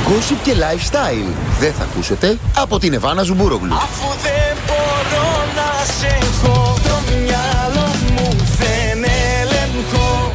Gossip και lifestyle. Δεν θα ακούσετε από την Εβάνα Ζουμπούροβλου. Αφού δεν μπορώ να σε έχω, το μυαλό μου δεν ελεγχώ.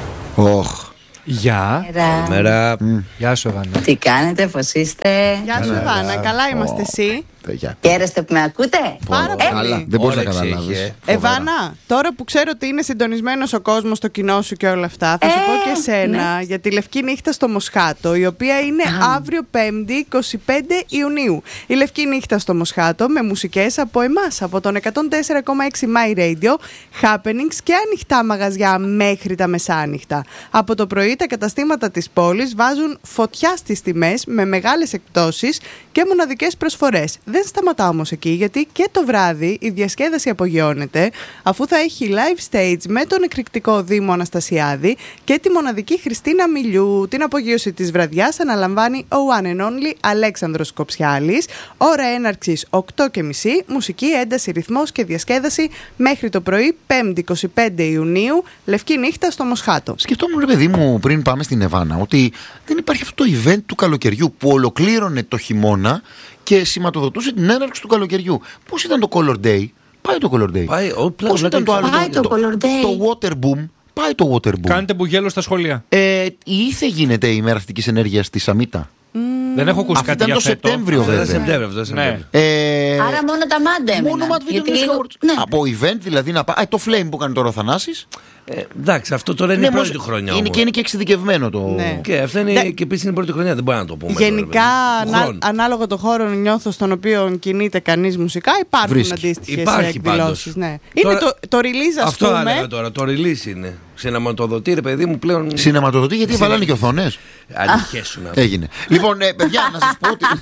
Οχ. Γεια. Μέρα. Γεια σου, Εβάνα. Τι κάνετε, πώς είστε? Γεια σου, Εβάνα. Καλά είμαστε, εσύ? Χαίρεστε που με ακούτε? Πάρα πολύ. Δεν μπορείς να καταλάβεις. Εβάνα, τώρα που ξέρω ότι είναι συντονισμένος ο κόσμος, το κοινό σου και όλα αυτά, θα σου πω και εσένα για τη Λευκή Νύχτα στο Μοσχάτο, η οποία είναι αύριο 5η 25 Ιουνίου. Η Λευκή Νύχτα στο Μοσχάτο με μουσικές από εμάς, από τον 104,6 My Radio, happenings και ανοιχτά μαγαζιά μέχρι τα μεσάνυχτα. Από το πρωί τα καταστήματα της πόλης βάζουν φωτιά στις τιμές με μεγάλες εκπτώσεις και μοναδικές προσφορές. Δεν σταματά όμως εκεί, γιατί και το βράδυ η διασκέδαση απογειώνεται, αφού θα έχει live stage με τον εκρηκτικό Δήμο Αναστασιάδη και τη μοναδική Χριστίνα Μιλιού. Την απογείωση της βραδιάς αναλαμβάνει ο one and only Αλέξανδρος Κοψιάλης. Ώρα έναρξης 8:30, μουσική, ένταση, ρυθμός και διασκέδαση μέχρι το πρωί 5η 25 Ιουνίου, Λευκή Νύχτα στο Μοσχάτο. Σκεφτόμουν, ρε παιδί μου, πριν πάμε στην Εβάνα, ότι δεν υπάρχει αυτό το event του καλοκαιριού που ολοκλήρωνε το χειμώνα και σηματοδοτούσε την έναρξη του καλοκαιριού. Πώς ήταν το Color Day? Πάει το Color Day. Πώς ήταν το άλλο? Πάει το Color Day. Το Water Boom. Πάει το Water Boom. Κάνετε μπουγέλο στα σχολεία. Η ήθε γίνεται η μέρα αστικής ενέργειας στη Σαμίτα. Δεν έχω ακούσει κάτι για αυτό ήταν το Σεπτέμβριο, βέβαια. Άρα μόνο τα μάντα έμεναν. Μόνο Mad Video Music Awards. Από event δηλαδή να πάει. Το Flame που κάνει τώρα ο Θανάσης. Εντάξει, αυτό τώρα είναι η πρώτη χρονιά. Είναι και εξειδικευμένο το. Ναι. Και αυτό είναι και επίσης είναι η πρώτη χρονιά, δεν μπορεί να το πούμε. Γενικά, ανάλογα το χώρο νιώθω στον οποίο κινείται κανείς μουσικά, υπάρχουν αντίστοιχες εκδηλώσεις. Ναι. Είναι το release, ας πούμε. Αυτό έλεγα τώρα. Το release είναι. Συναματοδοτή, ρε παιδί μου, πλέον. Συναματοδοτή, γιατί βάλανε και οθόνες. Αλυχέσουν. Έγινε. Λοιπόν, παιδιά, να σας πω ότι.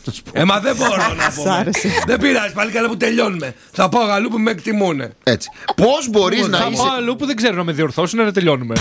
Μα δεν μπορώ να πω. Δεν πειράζει, πάλι καλά που τελειώνουμε. Θα πάω αλλού που με εκτιμούνε. Έτσι. Πώς μπορείς να Θα είσαι. πάω αλλού που δεν ξέρω να με διορθώσουν να τελειώνουμε.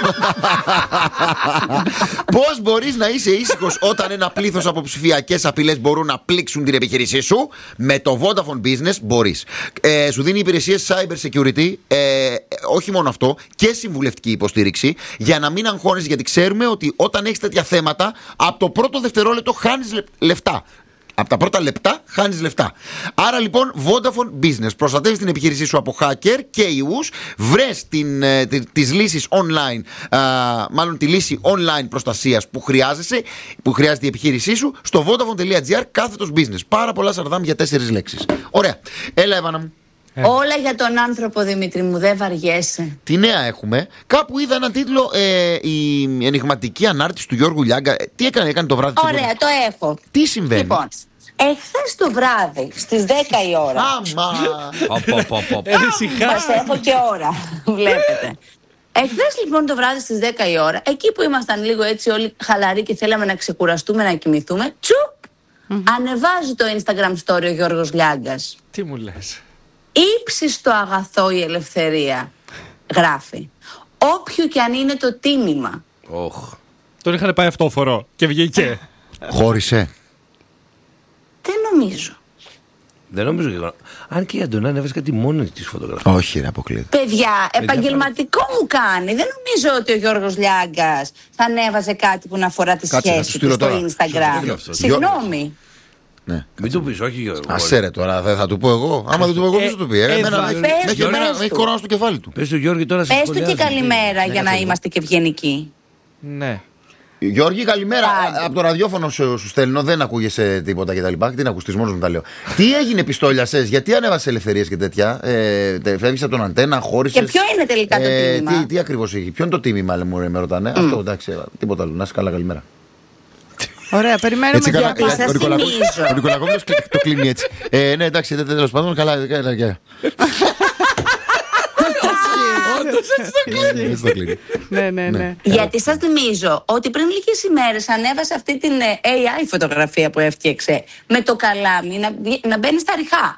Πώς μπορείς να είσαι ήσυχος όταν ένα πλήθος από ψηφιακές απειλές μπορούν να πλήξουν την επιχείρησή σου? Με το Vodafone Business μπορείς. Σου δίνει υπηρεσίες cyber security, όχι μόνο αυτό, και συμβουλευτική υποστήριξη, για να μην αγχώνεσαι, γιατί ξέρουμε ότι όταν έχεις τέτοια θέματα, από το πρώτο δευτερόλεπτο χάνεις λεφτά. Από τα πρώτα λεπτά χάνεις λεφτά. Άρα λοιπόν, Vodafone Business. Προστατεύεις την επιχείρησή σου από hacker και ιούς. Βρες τις λύσεις online, μάλλον τη λύση online προστασίας που χρειάζεται η επιχείρησή σου στο vodafone.gr/business. Πάρα πολλά σαρδάμ για 4 λέξεις. Ωραία. Έλα, Εβάνα μου. Όλα για τον άνθρωπο, Δημήτρη μου, δεν βαριέσαι. Τι νέα έχουμε? Κάπου είδα ένα τίτλο, η ενιγματική ανάρτηση του Γιώργου Λιάγκα. Τι έκανε το βράδυ? Ωραία, το έχω. Τι συμβαίνει? Λοιπόν, εχθές το βράδυ στις 10 η ώρα. Μας έχω και ώρα, βλέπετε. Εχθές λοιπόν το βράδυ στις 10 η ώρα, εκεί που ήμασταν λίγο έτσι όλοι χαλαροί και θέλαμε να ξεκουραστούμε, να κοιμηθούμε, ανεβάζει το Instagram story ο Γιώργος Λιάγκας. Τι μου λες? Ήψιστο αγαθό η ελευθερία, γράφει. Όποιο και αν είναι το τίμημα. Τον είχαν πάει αυτόφορο και βγήκε. Χώρισε. Δεν νομίζω. Δεν νομίζω και εγώ. Αν και η Αντωνά έβαζε κάτι μόνη της φωτογραφία. Όχι, ρε, αποκλείεται. Παιδιά, επαγγελματικό μου κάνει. Δεν νομίζω ότι ο Γιώργος Λιάγκας θα ανέβαζε κάτι που να αφορά τη σχέση του στο Instagram. Συγγνώμη. Ναι. Μην του πεις, όχι Γιώργο. Ασέρε τώρα, δεν θα του πω εγώ. Άμα δεν του πω εγώ, δεν θα του πει. Έχει κορώνα στο κεφάλι του. Πες του Γιώργη τώρα. Πες του και καλημέρα για να είμαστε και ευγενικοί. Ναι. Γιώργη, καλημέρα. Από το ραδιόφωνο σου στέλνω, δεν ακούγεσαι τίποτα κτλ. Τι να ακουστείς, μόνος μου τα λέω. Τι έγινε, πιστόλιασες, γιατί ανέβασε ελευθερίες και τέτοια? Φεύγεις από τον αντένα, χώρισες. Και ποιο είναι τελικά το τίμημα? Τι ακριβώς έχει, ποιο είναι το τίμημα, με ρωτάνε. Αυτό, εντάξει, τίποτα άλλο. Να είσαι καλά, καλημέρα. Ωραία, περιμένουμε. Γιατί σας θυμίζω. Ο Νικολακόπουλος το κλείνει έτσι. Ναι, εντάξει, τέλος πάντων, καλά. Έτσι το κλείνει. Ναι. Γιατί σας θυμίζω ότι πριν λίγες ημέρες ανέβασε αυτή την AI φωτογραφία που έφτιαξε με το καλάμι να μπαίνει στα ριχά.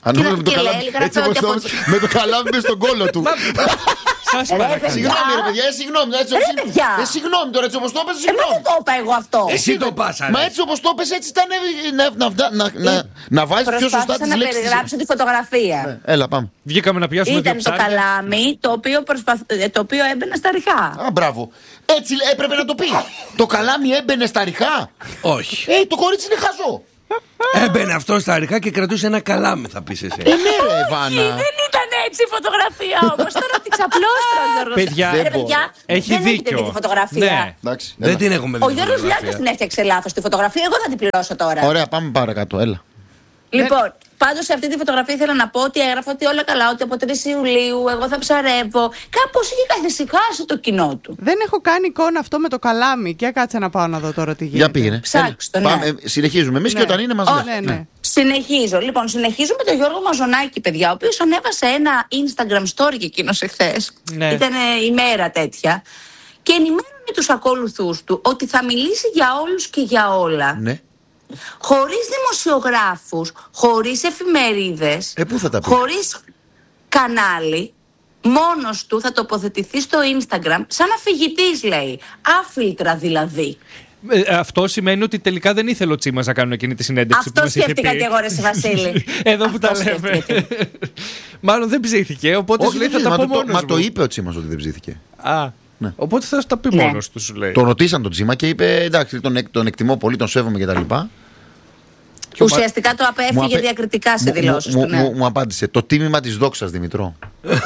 Αν νόμιζα με το Και καλάμι. λέει, Έτσι όπως το με το καλάμι μες στον κόλο του. Σας παρακαλώ. Συγγνώμη ρε παιδιά, συγγνώμη. παιδιά. Συγγνώμη τώρα έτσι όπως το έπαιζε, Μα συγγνώμη. δεν το είπα εγώ αυτό. Εσύ το πάσαρε. Μα έτσι όπως το έπαιζε έτσι ήταν να βάζεις πιο σωστά Προσπάθησα τις να λέξεις. περιγράψω τη φωτογραφία. Έλα πάμε. Βγήκαμε να πιάσουμε δύο Ήταν το ψάρια. καλάμι το οποίο έμπαινε στα ριχά. Α, μπράβο. Έτσι έπρεπε να το πει. Το καλάμι έμπαινε στα ριχά. Όχι. Το κορίτσι είναι χαζό. Έμπαινε αυτό στα αρχά και κρατούσε ένα καλάμι, θα πει εσύ. Ναι, ρε, Όχι, Βάνα. δεν ήταν έτσι η φωτογραφία όμως. Τώρα την ξαπλώστρα ο Γιώργος. Παιδιά, Ρε, παιδιά, έχει δεν έχετε δίκιο. δει τη φωτογραφία. Ναι. Εντάξει. Δεν την έχουμε δει. Ο Γιώργος Λιάκας την έφτιαξε λάθος τη φωτογραφία. Εγώ θα την πληρώσω τώρα. Ωραία, πάμε παρακάτω. Έλα. Λοιπόν, πάντως σε αυτή τη φωτογραφία ήθελα να πω ότι έγραφα ότι όλα καλά, ότι από 3 Ιουλίου εγώ θα ψαρεύω. Κάπως είχε καθησυχάσει το κοινό του. Δεν έχω κάνει εικόνα αυτό με το καλάμι. Και κάτσε να πάω να δω τώρα τι γίνεται. Για πήγαινε. Ψάξτε, Έλα. ναι. Πάμε, συνεχίζουμε. Εμείς και όταν είναι μας λες. Ναι. Συνεχίζω. Λοιπόν, συνεχίζω με τον Γιώργο Μαζονάκη, παιδιά, ο οποίος ανέβασε ένα Instagram story και εκείνος εχθές. Ναι. Ήταν ημέρα τέτοια. Και ενημέρωνε τους ακόλουθούς του ότι θα μιλήσει για όλους και για όλα. Ναι. Χωρίς δημοσιογράφους, χωρίς εφημερίδες, Πού θα τα πει? χωρίς κανάλι, μόνος του θα τοποθετηθεί στο Instagram σαν αφηγητής, λέει. Άφιλτρα δηλαδή. Αυτό σημαίνει ότι τελικά δεν ήθελε ο Τσίμας να κάνουν εκείνη τη συνέντευξη που Αυτό μας είχε σκέφτηκα πει. και εγώ, ρε Βασίλη. Εδώ που τα Αυτό λέμε. σκέφτηκε. Μάλλον δεν ψήθηκε, οπότε σου λέει θα τα πω μόνος Μα το μου. είπε ο Τσίμας ότι δεν ψήθηκε. Α, Ναι. οπότε θα τα πει Ναι. μόνος του, σου λέει. Τον ρωτήσαν τον Τσίμα και είπε εντάξει, τον εκτιμώ πολύ, τον σέβομαι κτλ. Ουσιαστικά το απέφυγε διακριτικά σε δηλώσεις του. Ναι. Μου απάντησε το τίμημα της δόξας, Δημητρό.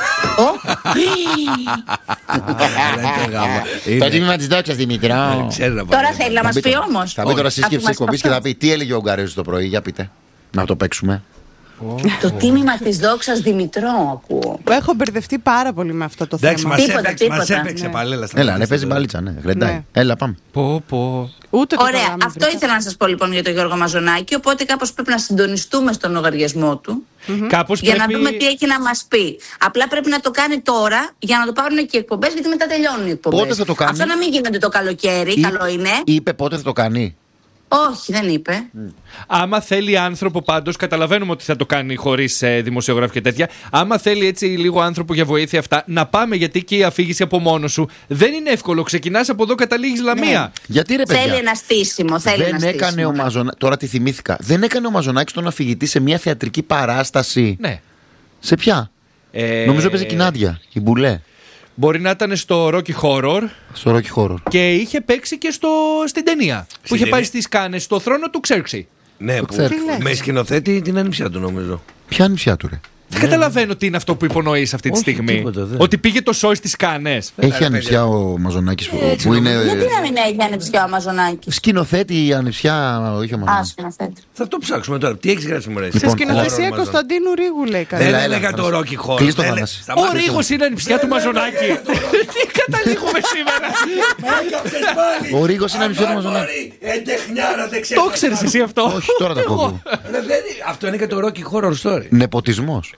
Το τίμημα της δόξας, Δημητρό. Τώρα θέλει να μας πει όμως. Θα πει τώρα σύσκεψη Αφού μας εκπομπής και αυτό. θα πει τι έλεγε ο Ουγγαρέζος το πρωί, για πείτε. Να το παίξουμε. Το τίμημα της δόξας, Δημητρό, ακούω. Έχω μπερδευτεί πάρα πολύ με αυτό το Εντάξει, θέμα. Τίποτα. έπαιξε Ναι. παλέλα στα Έλα, ναι, μάτια παίζει τώρα. μπαλίτσα, ναι. Γρεντάει. Ναι. Έλα, πάμε. Πω. Ούτε το Ωραία, καλάμι αυτό βρήκα. ήθελα να σας πω λοιπόν για τον Γιώργο Μαζονάκη. Οπότε κάπως πρέπει να συντονιστούμε στον λογαριασμό του. Κάπως Για πρέπει... να δούμε τι έχει να μας πει. Απλά πρέπει να το κάνει τώρα για να το πάρουν και οι εκπομπές, γιατί μετά τελειώνουν οι εκπομπές. Πότε θα το κάνει? Αυτό να μην γίνεται το καλοκαίρι, καλό είναι. Είπε πότε θα το κάνει. Όχι, δεν είπε. Άμα θέλει άνθρωπο πάντως, καταλαβαίνουμε ότι θα το κάνει χωρίς δημοσιογράφη και τέτοια. Άμα θέλει έτσι λίγο άνθρωπο για βοήθεια αυτά, να πάμε, γιατί και η αφήγηση από μόνο σου δεν είναι εύκολο. Ξεκινάς από εδώ, καταλήγεις Λαμία. Γιατί ρε παιδιά. Θέλει ένα στήσιμο. Θέλει ένα Δεν έκανε στήσιμο. ο Μαζονάκης. Τώρα τη θυμήθηκα. Δεν έκανε ο Μαζονάκης τον αφηγητή σε μια θεατρική παράσταση. Ναι. Σε ποια? Νομίζω έπαιζε και η Νάντια, η Μπουλέ. Μπορεί να ήταν στο Rocky Horror Στο Rocky Horror. και είχε παίξει και στην ταινία. Που είχε ταινία. πάει στις Κάνες, στο θρόνο του Ξέρξη. Ναι, που ξέρω. με σκηνοθέτη την ανιψιά του νομίζω. Ποια νησιά του, ρε? Δεν καταλαβαίνω τι είναι αυτό που υπονοείς αυτή τη Όχι, στιγμή. τίποτα, δεν. Ότι πήγε το σόι στις Κάνες. Έχει ανιψιά ο Μαζονάκης που είναι. Γιατί να μην έχει ανεψιά ο Μαζονάκης. Σκηνοθέτη η ανιψιά, όχι ο Μαζονάκης. Σκηνοθέτη. Θα το ψάξουμε τώρα. Τι έχει γράψει, μωρέ. Λοιπόν, Σε σκηνοθεσία Horror Κωνσταντίνου Ρίγου, λέει Δεν καλά. έλα, έλεγα το Θανάση. Rocky Horror. Κλείς το Δεν Θανάση. έλεγα- Ο Σταμάτα. Ρίγος είναι ανιψιά του Μαζονάκη. Τι καταλήγουμε σήμερα. Έκαψες πάλι. Ο Ρίγος είναι ανιψιά του Αμά, Μαζονάκη. μωρή, τεχνιάρα, δεν Το ξέρω. ξέρεις εσύ αυτό. Όχι, τώρα τα κόβω. Αυτό είναι και το Rocky Horror Story. Νεποτισμός.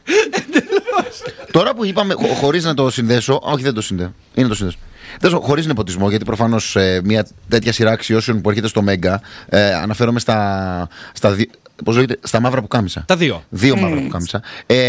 Τώρα που είπαμε, χωρίς να το συνδέσω. Όχι, δεν το συνδέω. Είναι το συνδέσω. Χωρίς νεποτισμό, γιατί προφανώς μια τέτοια σειρά αξιώσεων που έρχεται στο Μέγκα, αναφέρομαι πώς λέγεται, στα μαύρα που κάμισα. Τα δύο. Δύο μαύρα που κάμισα.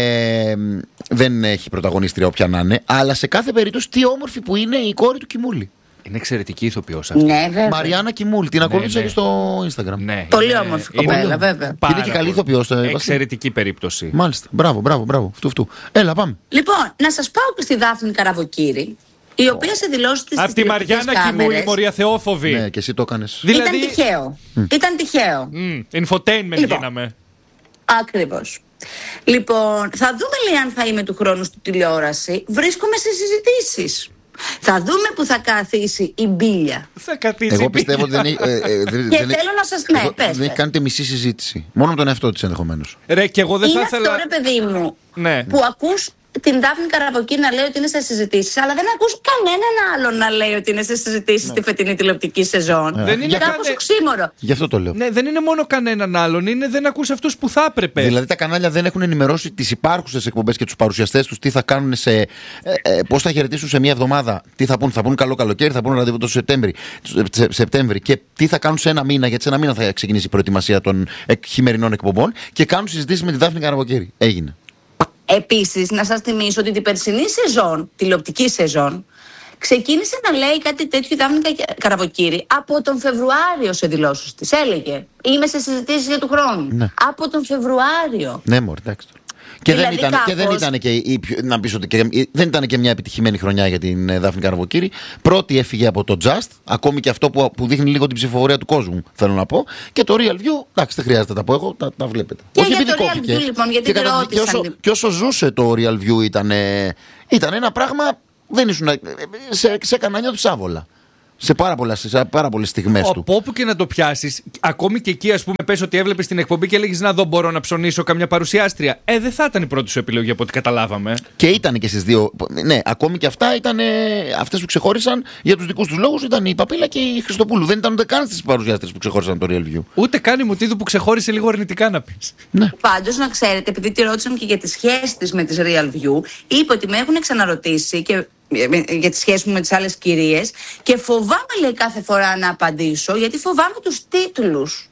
Δεν έχει πρωταγωνίστρια όποια να είναι, αλλά σε κάθε περίπτωση τι όμορφη που είναι η κόρη του Κιμούλη. Είναι εξαιρετική ηθοποιός αυτή. Ναι, βέβαια. Μαριάννα Κιμούλη, την ακολούθησα ναι. και στο Instagram. Ναι, Πολύ είναι- όμορφη είναι κοπέλα, βέβαια. πάρα Είναι και καλή πολύ. ηθοποιός, Βασίλη. Εξαιρετική περίπτωση. Μάλιστα. Μπράβο. Φτου. Έλα, πάμε. Λοιπόν, να σας πάω και στη Δάφνη Καραβοκύρη, η οποία σε δηλώσεις της Απ' στις τη Μαριάννα τηλεοπτικές Κιμούλη, κάμερες Μωρία Θεόφοβη. Ναι, και εσύ το έκανες. Δηλαδή. Ήταν τυχαίο. Infotainment Λοιπόν. γίναμε. Ακριβώς. Λοιπόν, θα δούμε, λέει, αν θα είμαι του χρόνου στη τηλεόραση. Βρίσκομαι σε συζητήσεις. Θα δούμε που θα καθίσει η Μπίλια. Θα καθίσει. Εγώ πιστεύω ότι δεν έχει. Και θέλω να σας... Ναι, πες. Δεν έχει κάνει τη μισή συζήτηση. Μόνο με τον εαυτό της ενδεχομένως. Ρε, και εγώ δεν Είναι θα αυτό, ήθελα. ρε παιδί μου, Ναι. που ακούς την Δάφνη Καραβοκύρη να λέει ότι είναι σε συζητήσεις, αλλά δεν ακούς κανέναν άλλον να λέει ότι είναι σε συζητήσεις στη φετινή τηλεοπτική σεζόν. Δεν είναι κάπως οξύμορο. Γι' αυτό το λέω. Ναι, δεν είναι μόνο κανέναν άλλον, δεν ακούς αυτούς που θα έπρεπε. Δηλαδή τα κανάλια δεν έχουν ενημερώσει τις υπάρχουσες εκπομπές και τους παρουσιαστές τους τι θα κάνουν πώς θα χαιρετήσουν σε μία εβδομάδα. Τι θα πούν καλό καλοκαίρι, θα πούν ραντεβού το Σεπτέμβρη και τι θα κάνουν σε ένα μήνα, γιατί σε ένα μήνα θα ξεκινήσει η προετοιμασία των χειμερινών εκπομπών και κάνουν συζητήσεις με τη Δάφνη Καραβοκύρη. Έγινε. Επίσης, να σας θυμίσω ότι την περσινή σεζόν, τηλεοπτική σεζόν, ξεκίνησε να λέει κάτι τέτοιο η Δάφνη Καραβοκύρη από τον Φεβρουάριο σε δηλώσεις της. Έλεγε, είμαι σε συζητήσεις για του χρόνου. Ναι. Από τον Φεβρουάριο. Ναι, μωρέ, εντάξει. Και δηλαδή δεν ήταν και, να πεις ότι δεν ήταν και μια επιτυχημένη χρονιά για την Δάφνη Καραβοκύρη. Πρώτη έφυγε από το Just, ακόμη και αυτό που δείχνει λίγο την ψηφοφορία του κόσμου, θέλω να πω. Και το Real View, εντάξει, δεν χρειάζεται να τα πω εγώ, τα βλέπετε. Και όχι για το Real View, λοιπόν, γιατί και όσο ζούσε το Real View ήταν ένα πράγμα, δεν ήσουν σε κανάλια του Σάβολα. Σε πάρα πολλές στιγμές του. Από όπου και να το πιάσεις, ακόμη και εκεί, ας πούμε, πες ότι έβλεπες την εκπομπή και έλεγες να δω, μπορώ να ψωνίσω καμιά παρουσιάστρια. Δεν θα ήταν η πρώτη σου επιλογή από ό,τι καταλάβαμε. Και ήταν και στις δύο. Ναι, ακόμη και αυτά ήταν. Αυτές που ξεχώρισαν για τους δικούς τους λόγους ήταν η Παπίλα και η Χριστοπούλου. Δεν ήταν ούτε καν στις παρουσιάστρες που ξεχώρισαν το Real View. Ούτε καν η Μουτίδου που ξεχώρισε λίγο αρνητικά να πεις. Ναι. Πάντως, να ξέρετε, επειδή τη ρώτησαν και για τη σχέση της με τις Real View, είπε ότι με έχουν ξαναρωτήσει και για τη σχέση μου με τις άλλες κυρίες και φοβάμαι, λέει, κάθε φορά να απαντήσω, γιατί φοβάμαι τους τίτλους.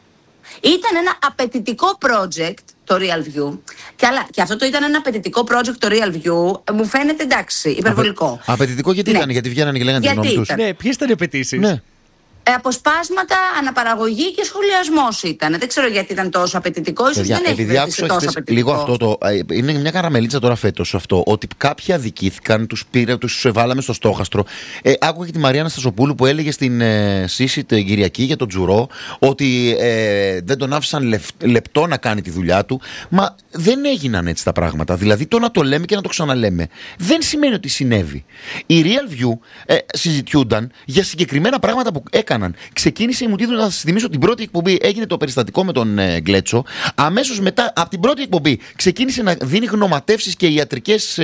Ήταν ένα απαιτητικό project το Real View και αυτό το ήταν ένα απαιτητικό project το Real View, μου φαίνεται, εντάξει, υπερβολικό. Απαιτητικό γιατί ήταν, γιατί βγαίνανε και λέγανε τη γνώμη τους. Ναι, ποιες ήταν οι απαιτήσεις? Ναι. Αποσπάσματα, αναπαραγωγή και σχολιασμός ήταν. Δεν ξέρω γιατί ήταν τόσο απαιτητικό. Ίσως δεν έχει βρεθεί τόσο απαιτητικό. Λίγο αυτό είναι μια καραμελίτσα τώρα φέτος αυτό. Ότι κάποιοι αδικήθηκαν, τους βάλαμε στο στόχαστρο. Άκουγα και τη Μαρία Αναστασοπούλου που έλεγε στην Σύση την Κυριακή για τον Τζουρό ότι δεν τον άφησαν λεπτό να κάνει τη δουλειά του. Μα δεν έγιναν έτσι τα πράγματα. Δηλαδή το να το λέμε και να το ξαναλέμε δεν σημαίνει ότι συνέβη. Η Real View συζητιούνταν για συγκεκριμένα πράγματα που έκαναν. Ξεκίνησε η Μουτίδου, να σας θυμίσω, την πρώτη εκπομπή έγινε το περιστατικό με τον Γκλέτσο. Αμέσως μετά, από την πρώτη εκπομπή, ξεκίνησε να δίνει γνωματεύσεις και ιατρικές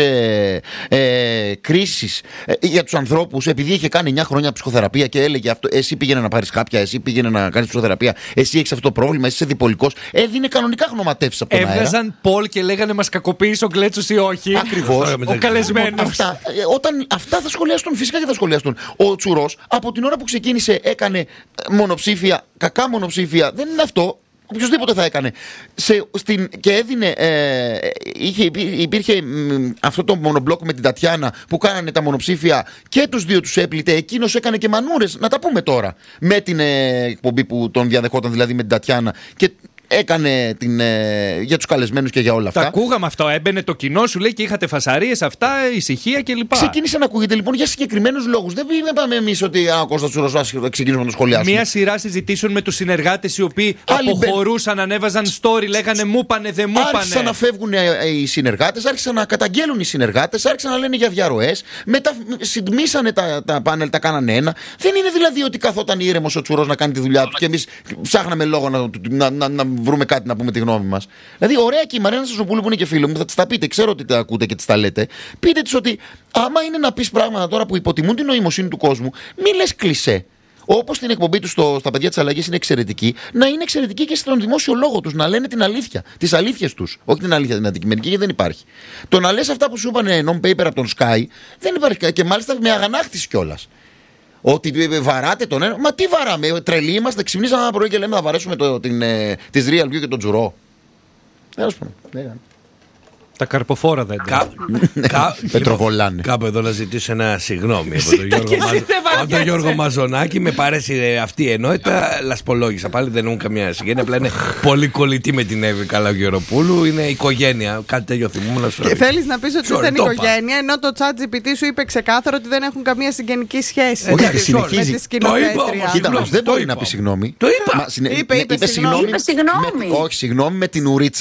κρίσεις για τους ανθρώπους, επειδή είχε κάνει 9 χρόνια ψυχοθεραπεία και έλεγε αυτό, εσύ πήγαινε να πάρεις χάπια, εσύ πήγαινε να κάνεις ψυχοθεραπεία, εσύ έχεις αυτό το πρόβλημα, εσύ είσαι διπολικός. Έδινε κανονικά γνωματεύσεις από τον αέρα. Έβγαζαν Πολ και λέγανε μας κακοποίησε ο Γκλέτσος ή όχι. Ακριβώς. Ο καλεσμένος. Αυτά θα σχολιαστούν, φυσικά και θα σχολιαστούν. Ο Τσουρός από την ώρα που ξεκίνησε έκανε μονοψήφια, κακά μονοψήφια. Δεν είναι αυτό. Οποιοςδήποτε θα έκανε. Και έδινε. Υπήρχε αυτό το μονομπλοκ με την Τατιάνα που κάνανε τα μονοψήφια και τους δύο τους έπλητε. Εκείνος έκανε και μανούρες. Να τα πούμε τώρα. Με την εκπομπή που τον διαδεχόταν, δηλαδή με την Τατιάνα. Και έκανε για τους καλεσμένους και για όλα αυτά. Τα ακούγαμε αυτό. Έμπαινε το κοινό, σου λέει, και είχατε φασαρίες, αυτά, ησυχία κλπ. Ξεκίνησε να ακούγεται λοιπόν για συγκεκριμένους λόγους. Δεν είπαμε εμείς ότι ο Κώστας Τσουρός ξεκινήσουμε να το σχολιάσουμε. Μία σειρά συζητήσεων με τους συνεργάτες οι οποίοι αποχωρούσαν, ανέβαζαν story, λέγανε μου πάνε, δεν μου πάνε. Άρχισαν να φεύγουν οι συνεργάτες, άρχισαν να καταγγέλουν οι συνεργάτες, άρχισαν να λένε για διαρροές. Μετά συντμήσανε τα πάνελ, τα κάνανε ένα. Δεν είναι δηλαδή ότι καθόταν ήρεμος ο Τσουρός να κάνει τη δουλειά του και εμείς ψάχναμε λόγο να βρούμε κάτι να πούμε τη γνώμη μας. Δηλαδή, ωραία και η Μαρία Αναστασοπούλου που είναι και φίλο μου, θα της τα πείτε, ξέρω ότι τα ακούτε και της τα λέτε. Πείτε της ότι άμα είναι να πεις πράγματα τώρα που υποτιμούν την νοημοσύνη του κόσμου, μη λες κλισέ. Όπως την εκπομπή του στα παιδιά της αλλαγής είναι εξαιρετική, να είναι εξαιρετική και στον δημόσιο λόγο τους, να λένε την αλήθεια, τις αλήθειες τους. Όχι την αλήθεια την αντικειμενική, γιατί δεν υπάρχει. Το να λες αυτά που σου είπανε non-paper από τον Sky, δεν υπάρχει. Και μάλιστα με αγανάκτηση κιόλας. Ότι βαράτε τον ένα. Μα τι βαράμε, τρελοί είμαστε. Ξυπνήσαμε ένα πρωί και λέμε να βαρέσουμε της Real View και τον Τζουρό. Τέλος πάντων. Τα καρποφόρα δέντρα. Πετροβολάνε. Κάπου εδώ να ζητήσω ένα συγγνώμη από τον Γιώργο Μαζονάκη. Με παρέσει αυτή η ενότητα. Λασπολόγησα πάλι, δεν έχουν καμία συγγένεια. Απλά είναι πολύ κολλητή με την Εύη Καλαγεροπούλου. Είναι οικογένεια. Κάτι τέτοιο θυμούμαι. Και θέλεις να πεις ότι ήταν οικογένεια, ενώ το ChatGPT σου είπε ξεκάθαρο ότι δεν έχουν καμία συγγενική σχέση. Όχι, συνεχίζει. Με τη σκηνοθέτρια. Κοίτα, δεν μπορεί να πει συγγνώμη. Το είπα. Είπε συγγνώμη. Όχι, συγγνώμη με την Ουρίτσα,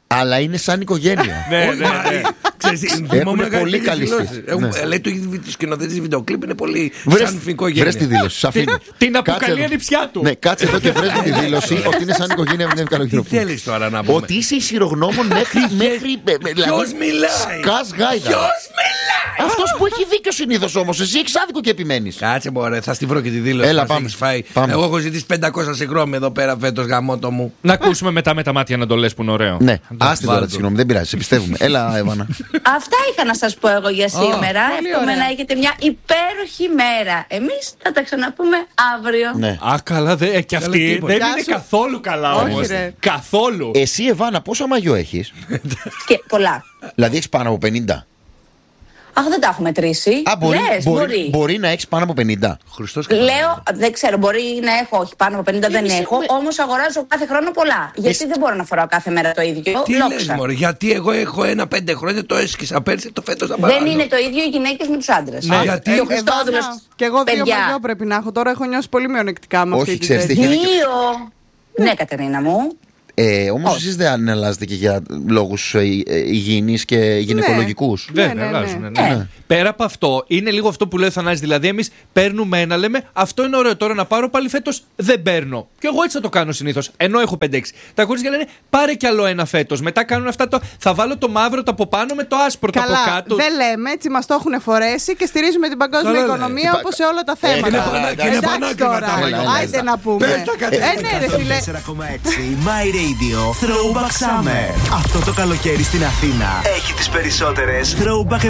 Αλλά είναι σαν οικογένεια. Ναι. Έχουν πολύ καλή σχέση. Λέει το σκηνοθέτη βιντεοκλίπ είναι πολύ σαν οικογένεια. Βρες τη δήλωση. Σ' αφήνω. Την αποκαλεί ανιψιά του. Ναι, κάτσε εδώ και βρες τη δήλωση ότι είναι σαν οικογένεια με την Ευκαλογυροπούλου. Τι θέλεις τώρα να πούμε? Ότι είσαι ισχυρογνώμων μέχρι. Ποιος μιλάει? Σκάς γάιδα. Ποιος μιλάει? Αυτός που έχει δίκιο συνήθως όμως. Εσύ έχεις άδικο και επιμένεις. Κάτσε μωρέ, θα στη βρω και τη δήλωση. Έλα, μας πάμε. έχεις φάει. Πάμε. Εγώ έχω ζητήσει 500 συγγνώμη εδώ πέρα φέτος, γαμώτο μου. Να ακούσουμε μετά με τα μάτια να το λες που είναι ωραίο. Ναι, άστε τώρα τη συγγνώμη, δεν πειράζει, σε πιστεύουμε. Έλα, Εύανα. Αυτά είχα να σας πω εγώ για σήμερα. Εύχομαι να έχετε μια υπέροχη μέρα. Εμείς θα τα ξαναπούμε αύριο. Ναι. Α, καλά, και αυτή τίποτα. δεν Γεια είναι σου. καθόλου καλά Όχι, όμως. ρε. Καθόλου. Εσύ, Εβάνα, πόσο μαγιό έχεις? Και πολλά. Δηλαδή έχεις πάνω από 50. Αχ, δεν τα έχω μετρήσει. Λες, Μπορεί να έχεις πάνω από 50. Χριστός Λέω, δεν ξέρω, μπορεί να έχω, όχι πάνω από 50 δεν έχω. Όμως αγοράζω κάθε χρόνο πολλά. Γιατί δεν μπορώ να φοράω κάθε μέρα το ίδιο. Τι λες μωρέ, γιατί εγώ έχω 1-5 χρόνια, το έσκησα πέρσι, το φέτος να πάρω. Δεν είναι το ίδιο οι γυναίκες με τους άντρες. Ναι. Γιατί? Και ο Χριστόδουλος. Και εγώ 2 παιδιά. μαγιό πρέπει να έχω. Τώρα έχω νιώσει πολύ μειονεκτικά με αυτή Όχι, τη ξέρεις τι θέση. έχει. 2. Ναι, Κατερίνα μου. Όμως εσείς δεν αλλάζετε και για λόγους υγιεινής και γυναικολογικούς. Ναι, Βέβαια, ναι. αλλάζουν, ναι. Πέρα από αυτό, είναι λίγο αυτό που λέει ο Θανάσης. Δηλαδή, εμείς παίρνουμε ένα, λέμε αυτό είναι ωραίο τώρα να πάρω, πάλι φέτος δεν παίρνω. Και εγώ έτσι θα το κάνω συνήθως. Ενώ έχω 5-6. Τα κορίτσια λένε πάρε κι άλλο ένα φέτος. Μετά κάνουν αυτά το. Θα βάλω το μαύρο το από πάνω με το άσπρο το από Καλά, κάτω. δεν λέμε, έτσι μας το έχουν φορέσει και στηρίζουμε την παγκόσμια Καλά, οικονομία ναι. όπως σε όλα τα θέματα. και είναι Εντάξει πανάκριβα τώρα, τα μαγιό. άιντε να πούμε. Πες τα, Κατερίνα. Ναι ρε φίλε. 4,6 My Radio Throwback Summer. Αυτό το καλοκαίρι στην Αθήνα έχει τις περισσότερες throwback